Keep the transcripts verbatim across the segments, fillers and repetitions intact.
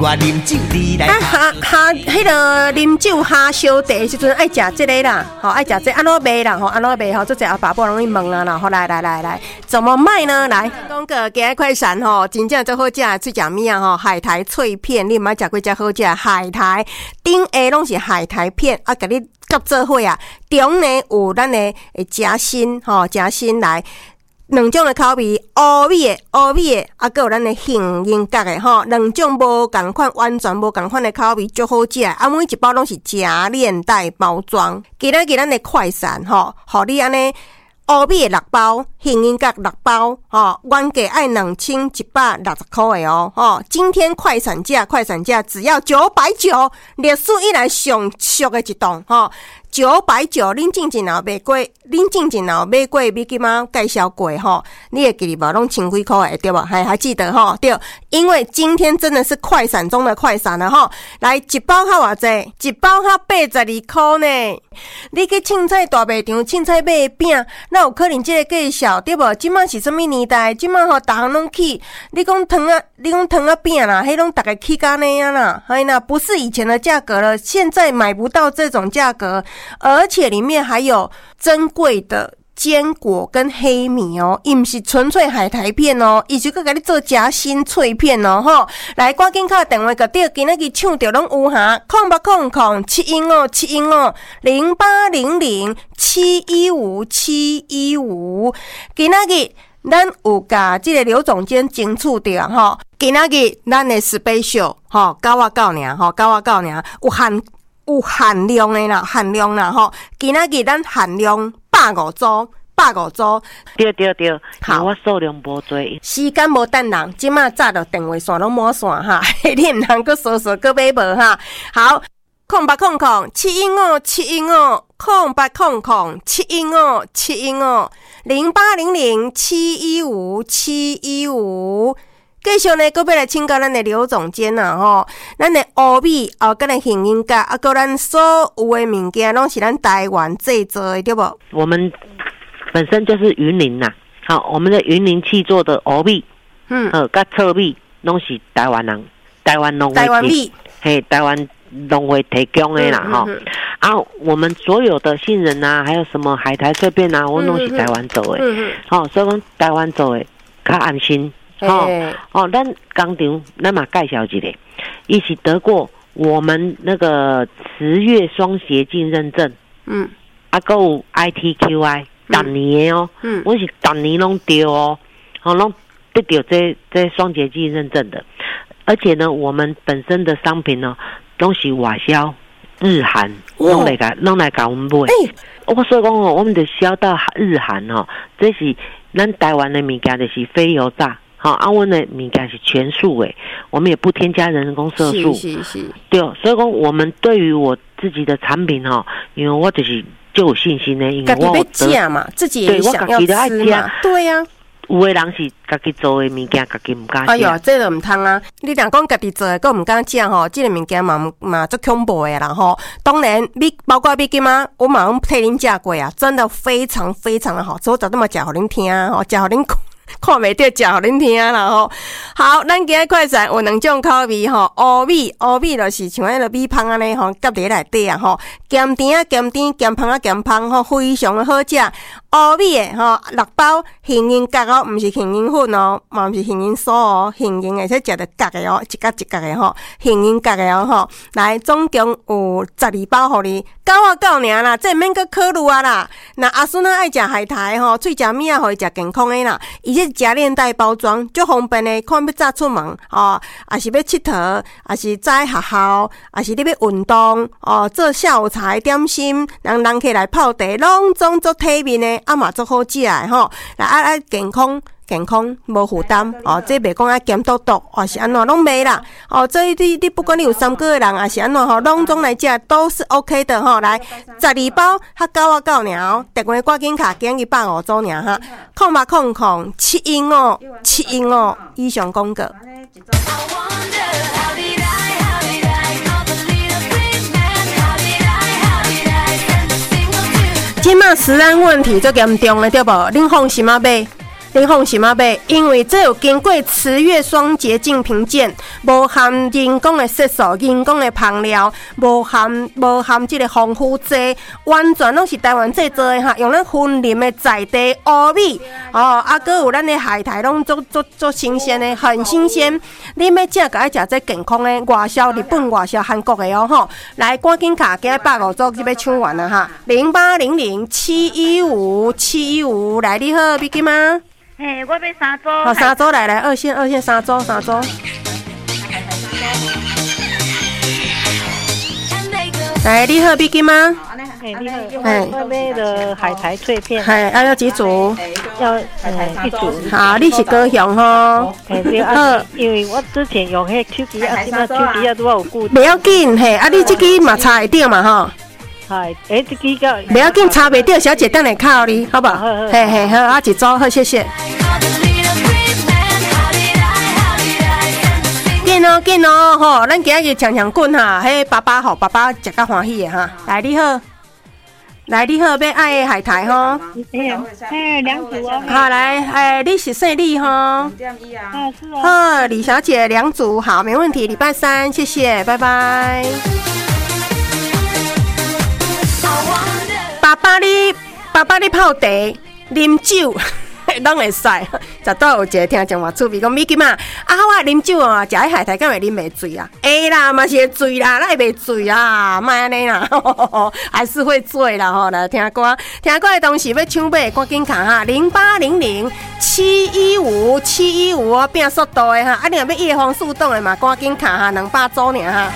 我啉酒你来。 啊哈哈，迄个啉酒哈烧茶的时阵爱食这个啦，吼爱食这安怎卖啦，吼安怎卖吼，做者阿爸母容易问啊啦，吼来来来来，怎么卖呢？来，讲个今日快闪吼，真正最好食的脆食物啊吼，海苔脆片，你毋捌食过遮好食，海苔顶下拢是海苔片，啊，甲你夹做伙啊，中呢有咱的诶夹心吼，夹心来。两种的口味，乌米的、乌米的，啊，还有咱的杏仁角的吼，两种无共款，完全无共款的口味，足好食。啊，每一包拢是夹链袋包装。今仔日咱的快闪吼，互你安尼乌米的六包，杏仁角六包，吼，原价爱两千一百六十块的哦，吼，今天快闪价，快闪价只要九百九，历史以来上俗的一档，吼。九百九，恁之前有买过，恁之前有买过米吉妈介绍过吼，你会记得无？拢千几块的对吧？还还记得吼？对，因为今天真的是快闪中的快闪了吼。来一包较偌济？一包较八十二块呢。你去凊彩大卖场凊彩买饼，那有可能这个介绍对无？即摆是什么年代？即摆吼，逐项拢起。你讲糖啊，你讲糖啊饼啦，迄拢大概起甲那样啦，哎那不是以前的价格了，现在买不到这种价格。而且里面还有珍贵的坚果跟黑米哦，伊不是纯粹海苔片哦，伊是搁给你做夹心脆片哦吼。来，赶紧打电话给对，今仔日抢着拢有哈，空八空空七一五七一五零八零零七一五七一五，今仔日咱有甲这个刘总监争取着吼，今仔日咱的 special 吼，九啊九尔吼，九啊九尔有限。有限量的啦，限量啦吼！今仔日咱限量百五组，百五组。 对对对，好，我数量无多， 时间无等人，即马早就电话线拢满线哈，你毋通搁搜索搁买无哈。好，空八空空七一五七一五，空八空空七一五七一五零八零零七一五七一五。继续呢，搁要来请教咱的刘总监呐吼，咱的乌米哦，跟咱杏仁角啊，搁咱所有的物件拢是咱台湾制作的，对不？ 我们本身就是云林呐，好，我们的云林气做的乌米，嗯，呃，甲糙米拢是台湾人，台湾农会， 台湾米， 嘿，台湾农会提供的啦哈、嗯嗯。啊，我们所有的杏仁啊，还有什么海苔脆片啊，我拢是台湾做的，嗯嗯，好、哦，所以讲台湾做的较安心。哦哦，咱工厂咱嘛介绍一个，伊是得过我们那个十月双协进认证，嗯，啊，还有 I T Q I 逐年的哦，嗯，我是逐年拢对哦，好拢得到这这双节进认证的，而且呢，我们本身的商品呢，都是外销日韩，拢来甲拢来甲我们买，欸、我所以讲哦，我们就销到日韩哦，这是咱台湾的物件，就是非油炸。好，阿温的物件是全素诶，我们也不添加人工色素， 是是是， 对，所以讲我们对于我自己的产品哈，因为我就是就有信心呢，因为我自己嘛，自己也想要吃嘛，对呀、啊。 有的人是家己做的物件，家己唔敢食。 哎呦，这个唔通啊！你若讲家己做的，佫唔敢食吼，这个物件嘛嘛足恐怖的啦吼。当然，你包括米金啊，我马上替恁食过啊，真的非常非常的好吃，我早都嘛食互恁听吼，食互恁看袂到，食互恁听啦吼。好，咱今日快闪有两种口味吼，乌米乌米就是像迄个米芳安尼吼，夹伫内底啊吼，咸甜啊咸甜，咸芳啊咸芳吼，非常的好食。乌米的吼六包杏仁角哦，毋是杏仁粉哦，嘛毋是杏仁酥哦，杏仁而且食着角的哦，一角一角的吼，杏仁角的哦吼。来，总共有十二包互你，九啊九尔啦，这免阁考虑啊啦。那阿孙啊爱食海苔吼，脆食物啊，互伊食健康的啦。伊这夹链袋包装，足方便的，看要早出门哦，也是要佚佗，也是早学校，也是你要运动哦，做下午茶点心，人人起来泡茶，拢总足体面的。啊嘛足好食诶吼，来啊啊健康健康无负担哦，这袂讲啊咸笃笃，或是安怎拢袂啦哦。这你你不管你有三个人，还是安怎吼，拢总来食都是 OK 的吼。来，十二包较九啊九尔，电话挂紧卡，今日百五组尔哈，空八空空七一五七一五以上广告。即马食安问题最严重了，对不？恁放心啊买， 你放心啊买，因为这有经过慈悦双洁净评鉴，无含人工的色素、人工的香料，无含无含这个防腐剂，完全拢是台湾制作的哈，用咱云林的在地乌米哦，啊，搁有咱的海苔拢做做做新鲜的，很新鲜。你要食个爱食这健康的，外销日本、外销韩国的哦吼，来赶紧卡，今日百五组就要抢完了哈，零八零零七一五七一五，来你好，比金吗？ 嘿，我要三组。 好，三组来来，二线二线三组三组。来，你好，比金吗？ 嘿，你好，我买的海苔脆片。 嘿，啊要几组？ 要呃一组。 好，你是高雄吼？ 嘿，对啊，因为我之前用迄手机啊，现在手机啊都有固定。 不要紧，嘿，啊你这支嘛插会到嘛吼？ 哎，哎，这支个不要紧，插袂到，小姐等下靠你，好不好？嘿嘿好，啊一组好，谢谢。紧哦紧哦吼，咱今日强强滚哈，迄爸爸吼，爸爸食较欢喜的哈。来你好，来你好，要爱的海苔吼。 哎，两组哦。 好来，哎，你是姓李吼？ 啊，是哦。 好，李小姐两组，好，没问题。礼拜三，谢谢，拜拜。爸爸你，爸爸你泡茶、啉酒，拢会使。十多有一个听众话趣味讲，米金嘛，啊好啊，啉酒哦，食迄海苔敢会啉袂醉啊？会啦，嘛是会醉啦，咱会袂醉啦，莫安尼啦，还是会醉啦吼。来听歌，听歌的同时要抢买，赶紧卡哈，零八零零七一五七一五哦，拼速度的哈，啊你若要叶黄素冻的嘛，赶紧卡哈，两百组尔哈。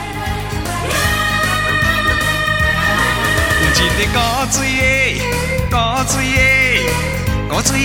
一个古锥的，古锥的，古锥